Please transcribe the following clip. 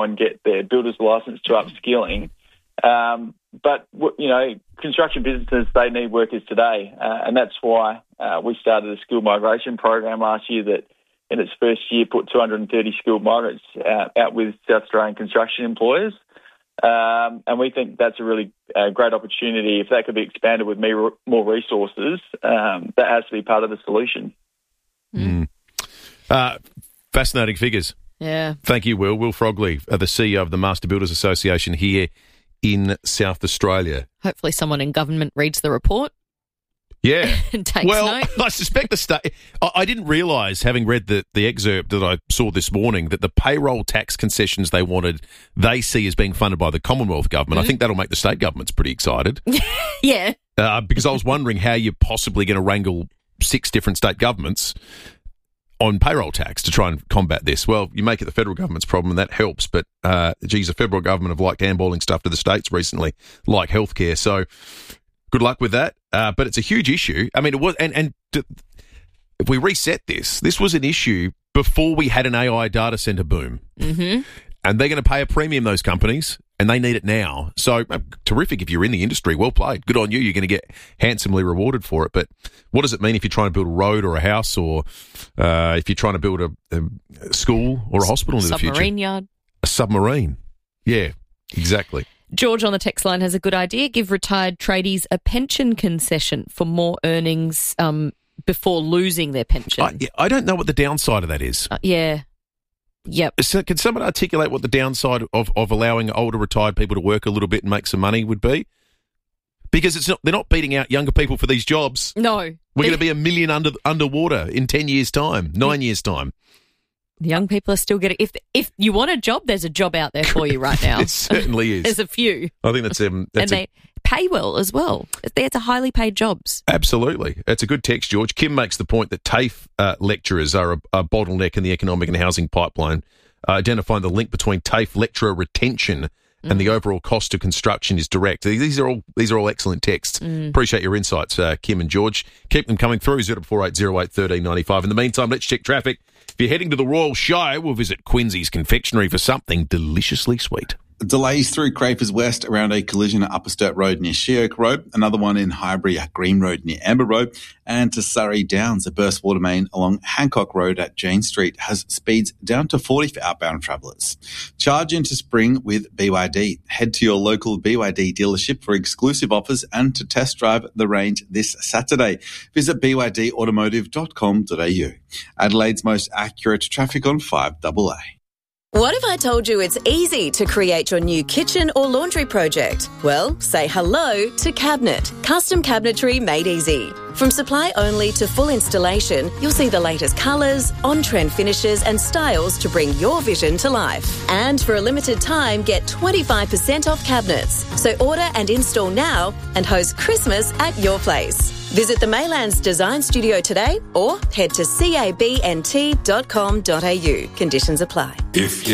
and get their builder's licence to upskilling. But, construction businesses, they need workers today. And that's why we started a skilled migration program last year that in its first year put 230 skilled migrants out with South Australian construction employers. And we think that's a really great opportunity. If that could be expanded with more resources, that has to be part of the solution. Fascinating figures. Yeah. Thank you, Will. Will Frogley, the CEO of the Master Builders Association here in South Australia. Hopefully someone in government reads the report. Yeah. And takes note. I suspect the state... I didn't realise, having read the excerpt that I saw this morning, that the payroll tax concessions they wanted, they see as being funded by the Commonwealth government. I think that'll make the state governments pretty excited. Yeah. Because I was wondering how you're possibly going to wrangle 6 different state governments on payroll tax to try and combat this. Well, you make it the federal government's problem, and that helps. But, the federal government have liked handballing stuff to the states recently, like healthcare. So good luck with that. But it's a huge issue. I mean, it was, and if we reset this was an issue before we had an AI data center boom. Mm-hmm. And they're going to pay a premium, those companies, and they need it now. So terrific if you're in the industry. Well played. Good on you. You're going to get handsomely rewarded for it. But what does it mean if you're trying to build a road or a house, or if you're trying to build a school or a hospital in the future? Submarine yard. A submarine. Yeah, exactly. George on the text line has a good idea. Give retired tradies a pension concession for more earnings before losing their pension. I don't know what the downside of that is. Yeah. Yep. So can someone articulate what the downside of allowing older retired people to work a little bit and make some money would be? Because they're not beating out younger people for these jobs. No. We're going to be 1 million underwater in 10 years' time, 9 years' time. The young people are still getting... If you want a job, there's a job out there for you right now. It certainly is. There's a few. I think that's and they pay well as well. It's a highly paid jobs. Absolutely. That's a good text, George. Kim makes the point that TAFE lecturers are a bottleneck in the economic and housing pipeline. Identifying the link between TAFE lecturer retention and the overall cost of construction is direct. These are all excellent texts. Appreciate your insights, Kim and George. Keep them coming through, 0480 08 1395. In the meantime, let's check traffic. If you're heading to the Royal Shire, we'll visit Quincy's Confectionery for something deliciously sweet. Delays through Crapers West around a collision at Upper Sturt Road near Sheoak Road, another one in Highbury at Green Road near Amber Road, and to Surrey Downs, a burst water main along Hancock Road at Jane Street has speeds down to 40 for outbound travellers. Charge into spring with BYD. Head to your local BYD dealership for exclusive offers and to test drive the range this Saturday. Visit bydautomotive.com.au. Adelaide's most accurate traffic on 5AA. What if I told you it's easy to create your new kitchen or laundry project? Well, say hello to Cabinet. Custom cabinetry made easy. From supply only to full installation, you'll see the latest colours, on-trend finishes and styles to bring your vision to life. And for a limited time, get 25% off cabinets. So order and install now and host Christmas at your place. Visit the Maylands Design Studio today or head to cabnt.com.au. Conditions apply.